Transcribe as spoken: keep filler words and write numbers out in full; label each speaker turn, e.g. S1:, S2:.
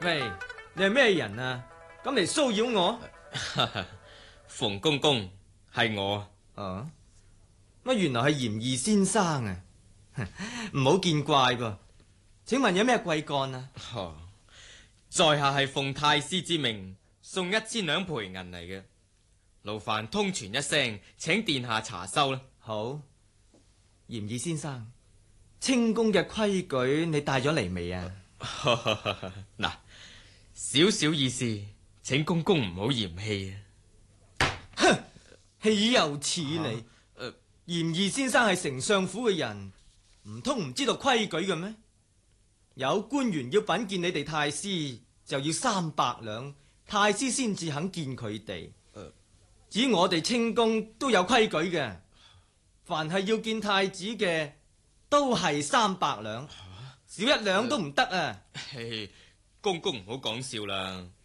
S1: 喂，你係咩人啊？咁嚟騷擾我？
S2: 馮公公，係我。
S1: 啊，乜原來係嚴二先生啊？唔好見怪噃。請問有咩貴幹啊？
S2: 哦，在下係奉太師之命送一千兩賠銀嚟嘅，勞煩通傳一聲，請殿下查收啦。
S1: 好，嚴二先生，清宮嘅規矩你帶咗嚟未啊？
S2: 嗱，少少意思，請公公唔好嫌棄啊。
S1: 哼，豈有此理！
S2: 啊呃、
S1: 嚴二先生係丞相府嘅人，唔通唔知道規矩嘅咩？有官員要稟見你哋太師，就要三百兩，太師先至肯見佢哋。
S2: 呃、
S1: 至於我哋清宮都有規矩嘅，凡係要見太子嘅，都係三百兩，少一兩都唔得啊！
S2: 嘿，公公唔好講笑啦。